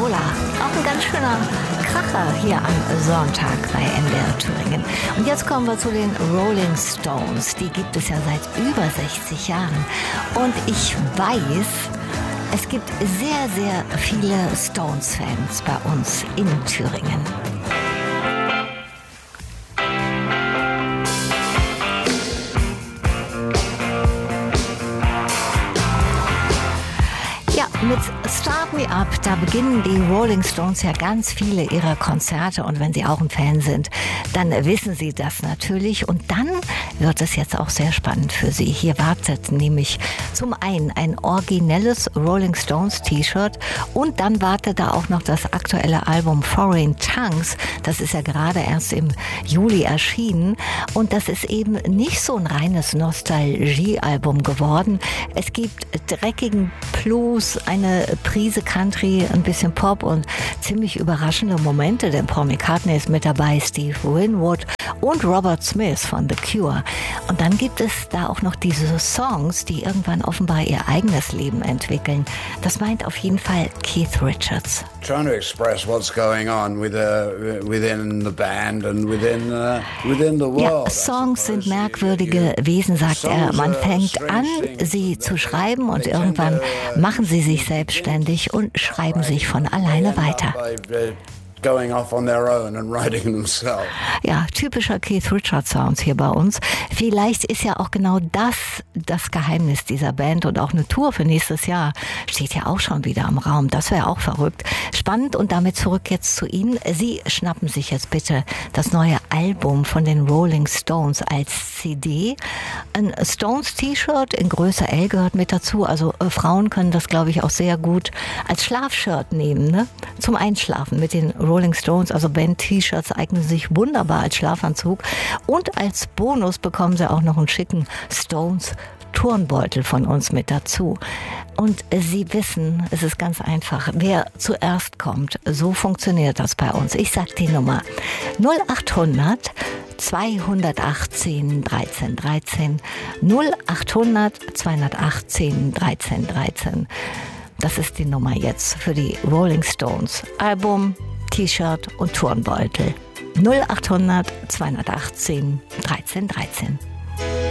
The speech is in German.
Lola. Auch ein ganz schöner Kracher hier am Sonntag bei NDR Thüringen. Und jetzt kommen wir zu den Rolling Stones. Die gibt es ja seit über 60 Jahren. Und ich weiß, es gibt sehr, sehr viele Stones-Fans bei uns in Thüringen. Mit Start Me Up, da beginnen die Rolling Stones ja ganz viele ihrer Konzerte und wenn Sie auch ein Fan sind, dann wissen Sie das natürlich und dann wird es jetzt auch sehr spannend für Sie. Hier wartet nämlich zum einen ein originelles Rolling Stones T-Shirt und dann wartet da auch noch das aktuelle Album Foreign Tongues. Das ist ja gerade erst im Juli erschienen und das ist eben nicht so ein reines Nostalgie-Album geworden. Es gibt dreckigen Blues, eine Prise Country, ein bisschen Pop und ziemlich überraschende Momente, denn Paul McCartney ist mit dabei, Steve Winwood und Robert Smith von The Cure. Und dann gibt es da auch noch diese Songs, die irgendwann offenbar ihr eigenes Leben entwickeln. Das meint auf jeden Fall Keith Richards. Trying to express what's going on within the band and within the world. Ja, Songs sind merkwürdige Wesen, sagt er. Man fängt an, sie zu schreiben und irgendwann machen sie sich selbstständig und schreiben sich von alleine weiter. Going off on their own and writing themselves. Ja, typischer Keith Richards Sounds hier bei uns. Vielleicht ist ja auch genau das Geheimnis dieser Band und auch eine Tour für nächstes Jahr steht ja auch schon wieder im Raum. Das wäre auch verrückt. Spannend und damit zurück jetzt zu Ihnen. Sie schnappen sich jetzt bitte das neue Album von den Rolling Stones als CD. Ein Stones T-Shirt in Größe L gehört mit dazu. Also Frauen können das, glaube ich, auch sehr gut als Schlafshirt nehmen, ne? Zum Einschlafen mit den Rolling Stones, also Band-T-Shirts eignen sich wunderbar als Schlafanzug und als Bonus bekommen sie auch noch einen schicken Stones-Turnbeutel von uns mit dazu. Und Sie wissen, es ist ganz einfach, wer zuerst kommt, so funktioniert das bei uns. Ich sag die Nummer 0800 218 13 13 0800 218 13 13. Das ist die Nummer jetzt für die Rolling Stones. Album, T-Shirt und Turnbeutel. 0800 218 13 13.